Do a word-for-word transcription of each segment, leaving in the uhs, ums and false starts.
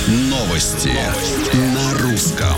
Новости на русском.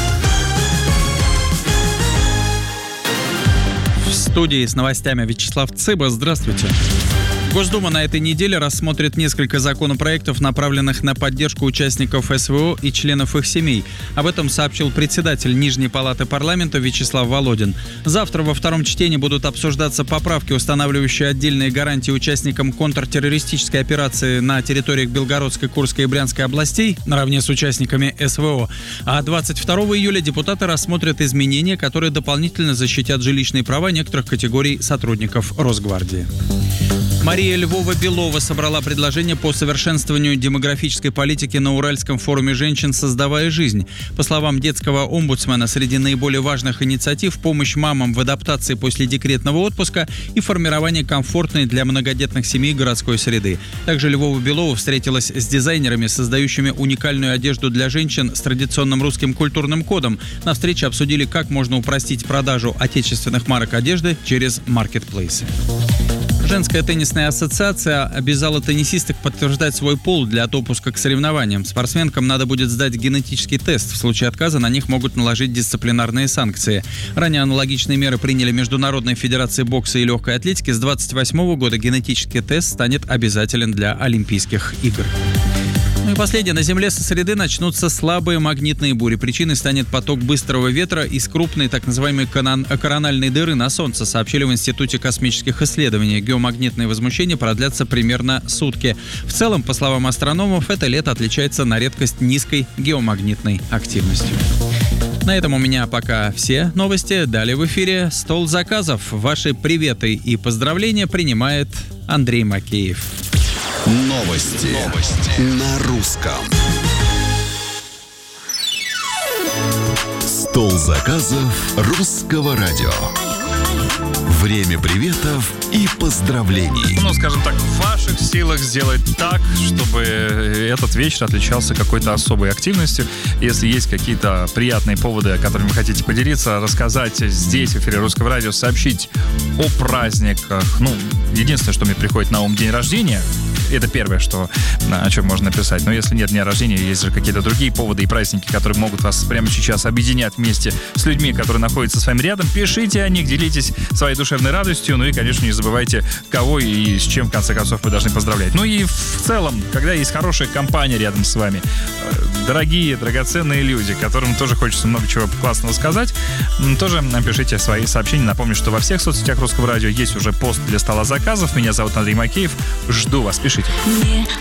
В студии с новостями Вячеслав Цыба. Здравствуйте. Госдума на этой неделе рассмотрит несколько законопроектов, направленных на поддержку участников СВО и членов их семей. Об этом сообщил председатель Нижней палаты парламента Вячеслав Володин. Завтра во втором чтении будут обсуждаться поправки, устанавливающие отдельные гарантии участникам контртеррористической операции на территориях Белгородской, Курской и Брянской областей, наравне с участниками СВО. А двадцать второго июля депутаты рассмотрят изменения, которые дополнительно защитят жилищные права некоторых категорий сотрудников Росгвардии. Мария Львова-Белова собрала предложение по совершенствованию демографической политики на Уральском форуме женщин «Создавая жизнь». По словам детского омбудсмена, среди наиболее важных инициатив помощь мамам в адаптации после декретного отпуска и формирование комфортной для многодетных семей городской среды. Также Львова-Белова встретилась с дизайнерами, создающими уникальную одежду для женщин с традиционным русским культурным кодом. На встрече обсудили, как можно упростить продажу отечественных марок одежды через маркетплейсы. Женская теннисная ассоциация обязала теннисисток подтверждать свой пол для допуска к соревнованиям. Спортсменкам надо будет сдать генетический тест. В случае отказа на них могут наложить дисциплинарные санкции. Ранее аналогичные меры приняли Международная федерация бокса и легкой атлетики. С двадцать восьмого года генетический тест станет обязателен для Олимпийских игр. Ну и последнее. На Земле со среды начнутся слабые магнитные бури. Причиной станет поток быстрого ветра из крупной так называемой корональной дыры на Солнце, сообщили в Институте космических исследований. Геомагнитные возмущения продлятся примерно сутки. В целом, по словам астрономов, это лето отличается на редкость низкой геомагнитной активностью. На этом у меня пока все новости. Далее в эфире «Стол заказов». Ваши приветы и поздравления принимает Андрей Макеев. Новости. Новости на русском. Стол заказов русского радио. Время приветов и поздравлений. Ну, скажем так, в ваших силах сделать так, чтобы этот вечер отличался какой-то особой активностью. Если есть какие-то приятные поводы, которыми вы хотите поделиться, рассказать здесь, в эфире Русского радио, сообщить о праздниках. Ну, единственное, что мне приходит на ум, день рождения. Это первое, что, о чем можно написать. Но если нет дня рождения, есть же какие-то другие поводы и праздники, которые могут вас прямо сейчас объединять вместе с людьми, которые находятся с вами рядом. Пишите о них, делитесь своей душевной радостью. Ну и, конечно, не забывайте, кого и с чем, в конце концов, вы должны поздравлять. Ну и в целом, когда есть хорошая компания рядом с вами, дорогие, драгоценные люди, которым тоже хочется много чего классного сказать, тоже напишите свои сообщения. Напомню, что во всех соцсетях Русского радио есть уже пост для стола заказов. Меня зовут Андрей Макеев. Жду вас. Пишите. Мне